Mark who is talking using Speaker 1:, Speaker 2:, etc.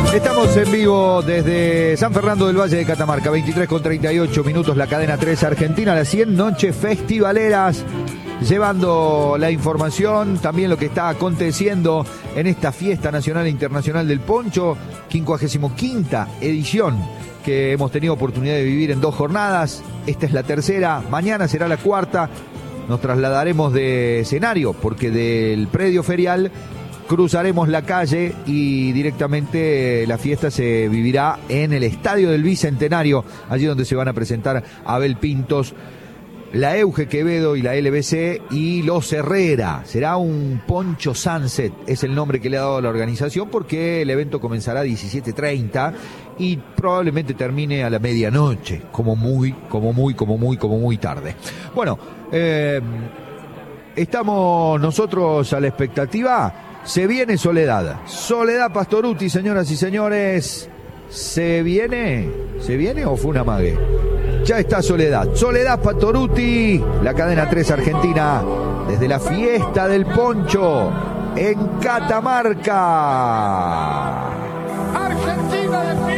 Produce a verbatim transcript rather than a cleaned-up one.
Speaker 1: Estamos en vivo desde San Fernando del Valle de Catamarca, veintitrés con treinta y ocho minutos, la cadena tres Argentina, las cien noches festivaleras, llevando la información, también lo que está aconteciendo en esta fiesta nacional e internacional del poncho, quincuagésima quinta edición que hemos tenido oportunidad de vivir en dos jornadas. Esta es la tercera, mañana será la cuarta. Nos trasladaremos de escenario porque del predio ferial cruzaremos la calle y directamente la fiesta se vivirá en el Estadio del Bicentenario, allí donde se van a presentar Abel Pintos, la Euge Quevedo y la L B C y los Herrera. Será un Poncho Sunset, es el nombre que le ha dado la organización, porque el evento comenzará a diecisiete treinta y probablemente termine a la medianoche, como muy, como muy, como muy, como muy tarde. Bueno, eh, estamos nosotros a la expectativa. Se viene Soledad. Soledad Pastorutti, señoras y señores. ¿Se viene? ¿Se viene o fue una mague? Ya está Soledad. Soledad Pastorutti, la cadena tres Argentina, desde la fiesta del poncho en Catamarca.
Speaker 2: Argentina de